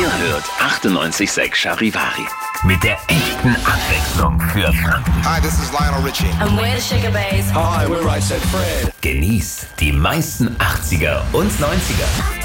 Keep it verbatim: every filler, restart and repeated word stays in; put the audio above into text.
Ihr hört achtundneunzig Komma sechs Charivari. Mit der echten Abwechslung für Franken. Hi, this is Lionel Richie. And we're the Sugar Babes. Hi, we're Right Said Fred. Genießt die meisten achtziger und neunziger.